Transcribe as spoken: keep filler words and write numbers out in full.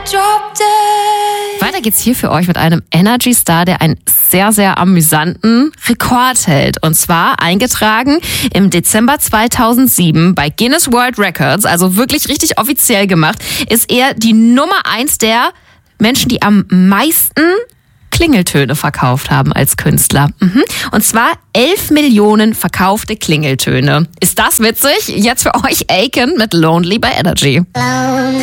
Weiter geht's hier für euch mit einem Energy-Star, der einen sehr, sehr amüsanten Rekord hält. Und zwar eingetragen im Dezember zweitausendsieben bei Guinness World Records, also wirklich richtig offiziell gemacht, ist er die Nummer eins der Menschen, die am meisten Klingeltöne verkauft haben als Künstler. Mhm. Und zwar elf Millionen verkaufte Klingeltöne. Ist das witzig? Jetzt für euch Aiken mit Lonely bei Energy.